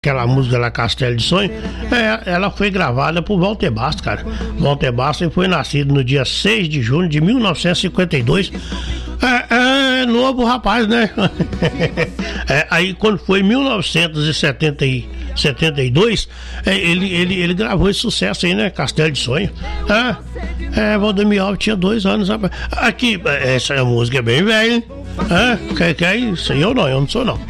Aquela música lá, Castelo de Sonho, ela foi gravada por Walter Bastos, cara. Walter Bastos foi nascido no dia 6 de junho de 1952. Novo rapaz, né? Aí quando foi em 1972, ele gravou esse sucesso aí, né? Castelo de Sonho. Valdemir Alves tinha 2 anos, rapaz. Aqui, essa música é bem velha, hein? Que é isso? Eu não sou não.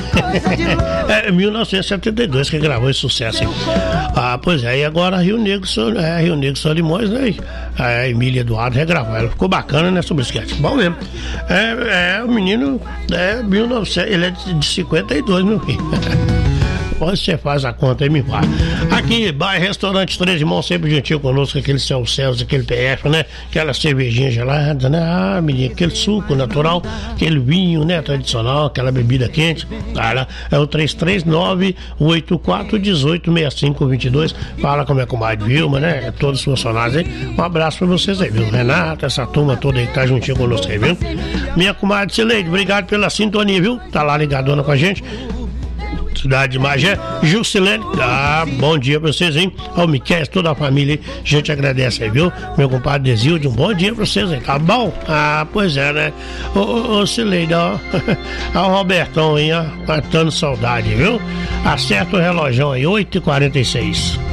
1972 que gravou esse sucesso aí. Pois é, e agora Rio Negro Solimões, né? A Emília Eduardo regravou. Ela ficou bacana, né? Sobre o sketch. Bom mesmo. O menino 1900, ele é de 52, meu filho. Você faz a conta e me fala. Aqui, Bar Restaurante Três Irmãos, sempre gentil conosco, aquele Céu Céus, aquele PF, né? Aquela cervejinha gelada, né? Menino, aquele suco natural, aquele vinho, né? Tradicional, aquela bebida quente. Cara, é o 339-8418-6522. Fala com a minha comadre Vilma, né? Todos os funcionários aí. Um abraço pra vocês aí, viu? Renato, essa turma toda aí que tá juntinho conosco aí, viu? Minha comadre Cileide, obrigado pela sintonia, viu? Tá lá ligadona com a gente. Cidade de Magé, Jusilene, bom dia pra vocês, hein? Ao Miquel, toda a família, a gente agradece aí, viu? Meu compadre Desilde, um bom dia pra vocês aí, tá bom? Pois é, né? Ô Cileide, ó, o Robertão aí, ó, matando saudade, viu? Acerta o relógio aí, 8h46.